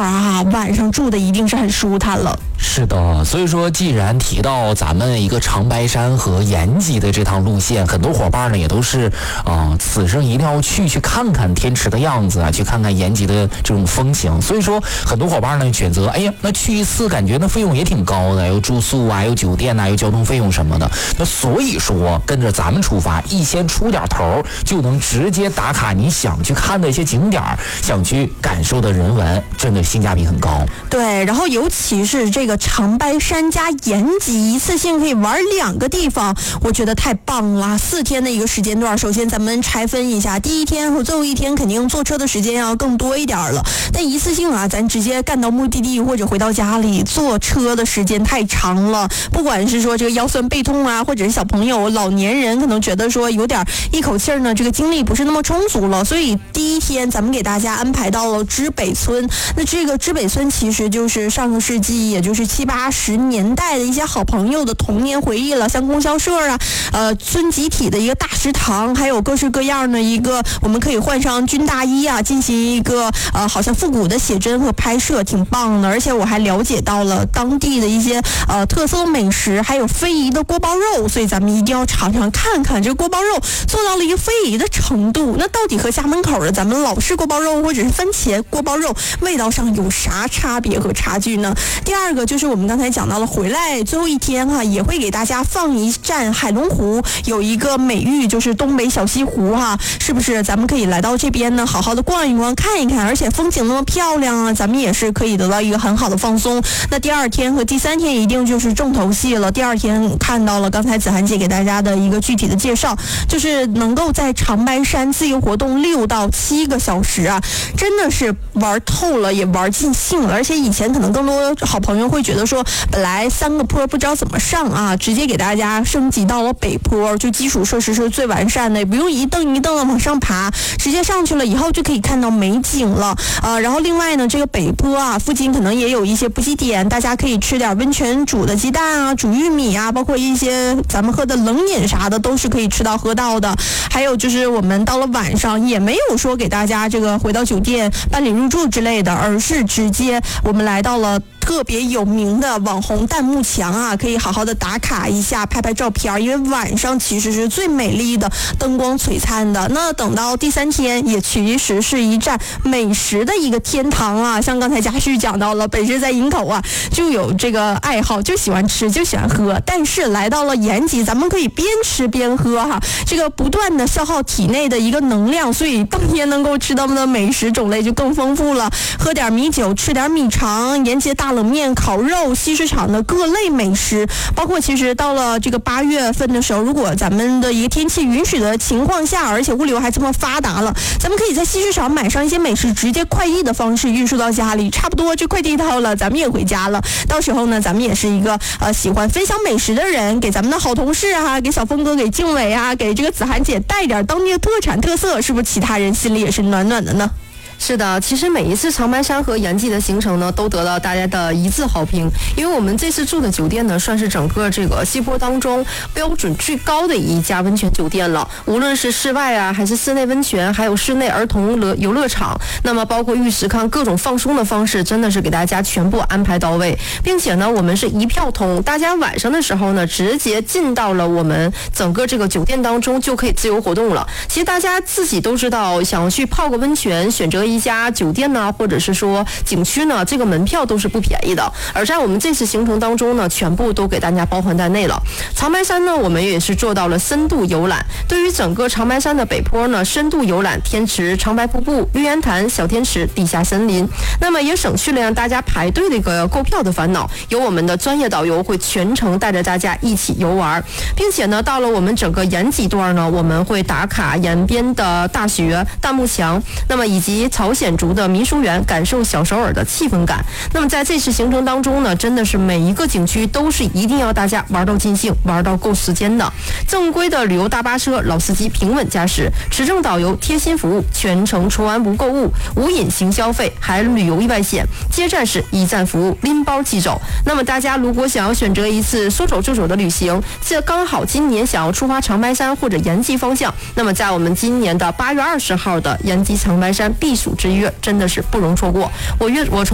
晚上住的一定是很舒坦了。 是的，所以说既然提到咱们一个长白山和延吉的这趟路线，很多伙伴呢也都是此生一定要去看看天池的样子啊，去看看延吉的这种风情。所以说很多伙伴呢选择，那去一次感觉那费用也挺高的，有住宿啊，有酒店啊，有交通费用什么的。那所以说跟着咱们出发，先出点头，就能直接打卡你想去看的一些景点，想去感受的人文，真的性价比很高。 对，然后尤其是这个长白山加延吉，一次性可以玩2个地方，我觉得太棒了。4天的一个时间段，首先咱们拆分一下，第一天和最后一天肯定坐车的时间要更多一点了，但一次性咱直接干到目的地或者回到家里，坐车的时间太长了，不管是说这个腰酸背痛啊，或者是小朋友、老年人可能觉得说有点一口气呢，这个精力不是那么充足了，所以第一天咱们给大家安排到了知北村。那这个知北村其实就是上个世纪，也就是70、80年代的一些好朋友的童年回忆了，像供销社村集体的一个大食堂，还有各式各样的一个我们可以换上军大衣进行一个好像复古的写真和拍摄，挺棒的。而且我还了解到了当地的一些特色美食，还有非遗的锅包肉，所以咱们一定要尝尝看看这个锅包肉做到了一个非遗的程度。那到底和家门口的咱们老式锅包肉或者是番茄锅包肉味道上有啥差别和差距呢？第二个就是我们刚才讲到了，回来最后一天也会给大家放一站海龙湖，有一个美誉就是东北小西湖是不是咱们可以来到这边呢，好好的逛一逛看一看，而且风景那么漂亮咱们也是可以得到一个很好的放松。那第2天和第3天一定就是重头戏了。第2天看到了刚才子涵姐给大家的一个具体的介绍，就是能够在长白山自由活动6到7个小时真的是玩透了，也玩尽兴了。而且以前可能更多好朋友会觉得说，本来3个坡不知道怎么上直接给大家升级到了北坡，就基础设施是最完善的，也不用一蹬一蹬的往上爬，直接上去了以后就可以看到美景了然后另外呢，这个北坡附近可能也有一些补给点，大家可以吃点温泉煮的鸡蛋煮玉米包括一些咱们喝的冷饮啥的都是可以吃到喝到的。还有就是我们到了晚上也没有说给大家这个回到酒店办理入住之类的，而是直接我们来到了特别有名的网红弹幕墙可以好好的打卡一下，拍拍照片，因为晚上其实是最美丽的，灯光璀璨的。那等到第3天也其实是一站美食的一个天堂像刚才嘉旭讲到了，本身在营口就有这个爱好，就喜欢吃就喜欢喝，但是来到了延吉咱们可以边吃边喝这个不断的消耗体内的一个能量，所以当天能够吃到的美食种类就更丰富了，喝点米酒，吃点米肠，延吉大冷面、烤肉、西市场的各类美食，包括其实到了这个8月份的时候，如果咱们的一个天气允许的情况下，而且物流还这么发达了，咱们可以在西市场买上一些美食，直接快递的方式运输到家里，差不多这快递到了，咱们也回家了。到时候呢，咱们也是一个喜欢分享美食的人，给咱们的好同事给小峰哥、给静伟给这个子涵姐带点当地的特产特色，是不是其他人心里也是暖暖的呢？ 是的，其实每一次长白山和延吉的行程呢，都得到大家的一致好评。因为我们这次住的酒店呢，算是整个这个西坡当中标准最高的一家温泉酒店了。无论是室外还是室内温泉，还有室内儿童游乐场，那么包括浴池看各种放松的方式，真的是给大家全部安排到位。并且呢，我们是一票通，大家晚上的时候呢，直接进到了我们整个这个酒店当中，就可以自由活动了。其实大家自己都知道，想要去泡个温泉，选择一家酒店呢，或者是说景区呢，这个门票都是不便宜的。而在我们这次行程当中呢，全部都给大家包含在内了。长白山呢，我们也是做到了深度游览。对于整个长白山的北坡呢，深度游览天池、长白瀑布、绿烟潭、小天池、地下森林，那么也省去了让大家排队的一个购票的烦恼。由我们的专业导游会全程带着大家一起游玩，并且呢，到了我们整个延吉段呢，我们会打卡延边的大学、大幕墙，那么以及朝鲜族的民俗园，感受小首尔的气氛感。那么在这次行程当中呢，真的是每一个景区都是一定要大家玩到尽兴，玩到够时间的。正规的旅游大巴车，老司机平稳驾驶，持证导游贴心服务，全程除完无购物、无隐形消费，还旅游意外险，接站式一站服务，拎包即走。那么大家如果想要选择一次说走就走的旅行，这刚好今年想要出发长白山或者延吉方向，那么在我们今年的8月20号的延吉长白山避暑之约，真的是不容错过。我从